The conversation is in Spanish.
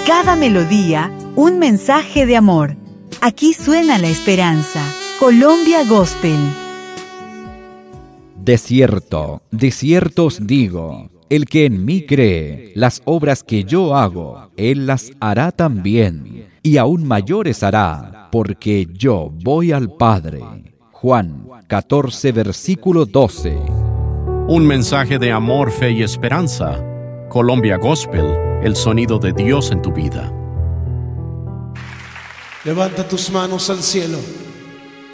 cada melodía, un mensaje de amor. Aquí suena la esperanza. Colombia Gospel. De cierto os digo, el que en mí cree, las obras que yo hago, él las hará también, y aún mayores hará, porque yo voy al Padre. Juan 14, versículo 12. Un mensaje de amor, fe y esperanza. Colombia Gospel, el sonido de Dios en tu vida. Levanta tus manos al cielo.